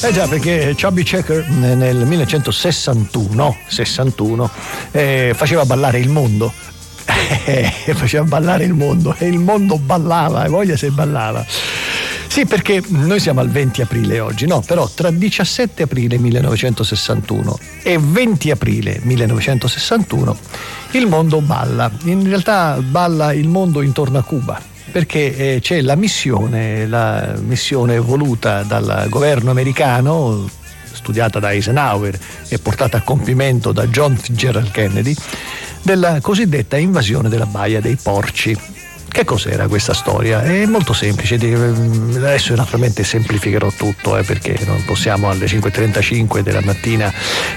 Eh già, perché Chubby Checker nel 1961 faceva ballare il mondo. Faceva ballare il mondo e il mondo ballava, e voglia se ballava. Sì, perché noi siamo al 20 aprile oggi, no? Però tra 17 aprile 1961 e 20 aprile 1961 il mondo balla. In realtà balla il mondo intorno a Cuba, perché c'è la missione voluta dal governo americano, studiata da Eisenhower e portata a compimento da John Fitzgerald Kennedy, della cosiddetta invasione della Baia dei Porci. Che cos'era questa storia? È molto semplice, adesso naturalmente semplificherò tutto, perché non possiamo alle 5:35 della mattina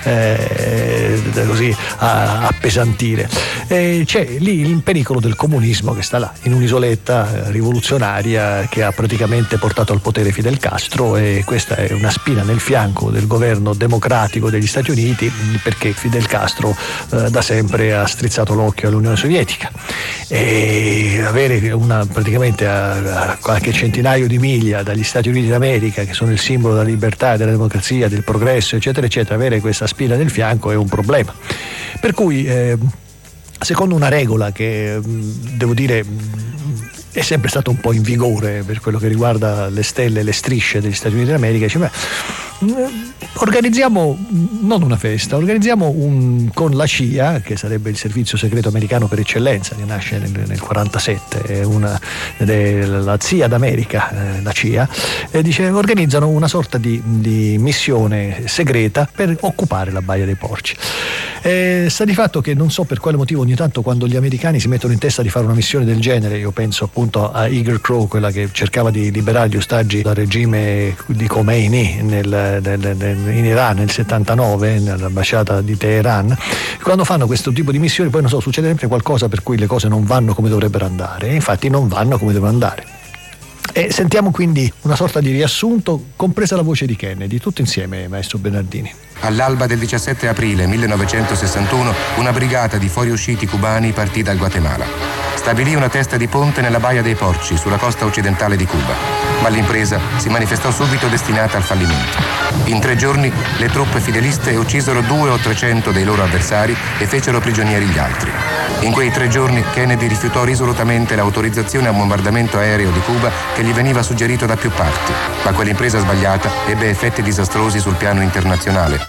così appesantire. C'è lì il pericolo del comunismo che sta là, in un'isoletta rivoluzionaria che ha praticamente portato al potere Fidel Castro, e questa è una spina nel fianco del governo democratico degli Stati Uniti, perché Fidel Castro da sempre ha strizzato l'occhio all'Unione Sovietica, e praticamente a qualche centinaio di miglia dagli Stati Uniti d'America, che sono il simbolo della libertà, della democrazia, del progresso, eccetera eccetera, avere questa spina nel fianco è un problema. Per cui secondo una regola che devo dire è sempre stata un po' in vigore per quello che riguarda le stelle e le strisce degli Stati Uniti d'America, organizziamo non una festa, organizziamo con la CIA, che sarebbe il servizio segreto americano per eccellenza, che nasce nel 47, è la CIA d'America, la CIA, organizzano una sorta di missione segreta per occupare la Baia dei Porci. Sta di fatto che non so per quale motivo ogni tanto, quando gli americani si mettono in testa di fare una missione del genere, io penso appunto a Eagle Crow, quella che cercava di liberare gli ostaggi dal regime di Khomeini in Iran nel 79, nell'ambasciata di Teheran, quando fanno questo tipo di missioni poi succede sempre qualcosa per cui le cose non vanno come dovrebbero andare, e infatti non vanno come devono andare. E sentiamo quindi una sorta di riassunto, compresa la voce di Kennedy, tutto insieme, maestro Bernardini. All'alba del 17 aprile 1961 una brigata di fuoriusciti cubani partì dal Guatemala. Stabilì una testa di ponte nella Baia dei Porci, sulla costa occidentale di Cuba, ma l'impresa si manifestò subito destinata al fallimento. In 3 giorni le truppe fideliste uccisero 200 o 300 dei loro avversari e fecero prigionieri gli altri. In quei 3 giorni Kennedy rifiutò risolutamente l'autorizzazione a bombardamento aereo di Cuba che gli veniva suggerito da più parti, ma quell'impresa sbagliata ebbe effetti disastrosi sul piano internazionale.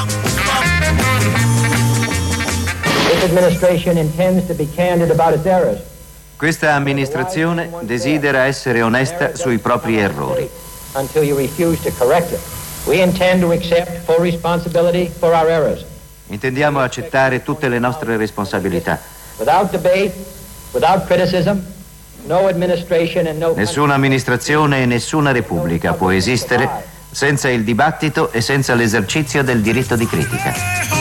Questa amministrazione desidera essere onesta sui propri errori. Intendiamo accettare tutte le nostre responsabilità. Nessuna amministrazione e nessuna repubblica può esistere senza il dibattito e senza l'esercizio del diritto di critica.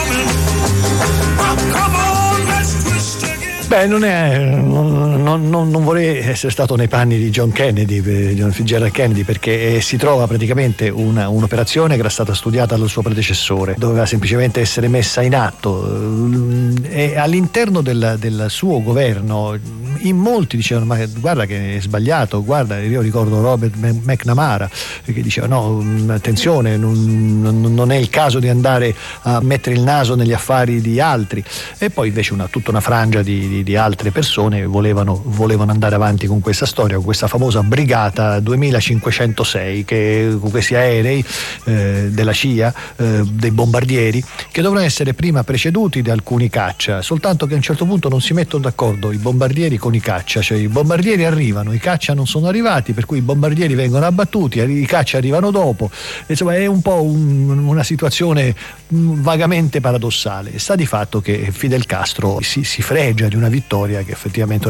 Beh, non vorrei essere stato nei panni di John Kennedy, John Fitzgerald Kennedy, perché si trova praticamente un'operazione che era stata studiata dal suo predecessore, doveva semplicemente essere messa in atto, e all'interno del suo governo in molti dicevano: ma guarda che è sbagliato, guarda, io ricordo Robert McNamara che diceva: no, attenzione, non è il caso di andare a mettere il naso negli affari di altri. E poi invece tutta una frangia di altre persone volevano andare avanti con questa storia, con questa famosa brigata 2506, che con questi aerei della CIA, dei bombardieri, che dovevano essere prima preceduti da alcuni caccia, soltanto che a un certo punto non si mettono d'accordo i bombardieri con i caccia, cioè i bombardieri arrivano, i caccia non sono arrivati, per cui i bombardieri vengono abbattuti, i caccia arrivano dopo. Insomma, è un po' una situazione vagamente paradossale. Sta di fatto che Fidel Castro si fregia di una vittoria che effettivamente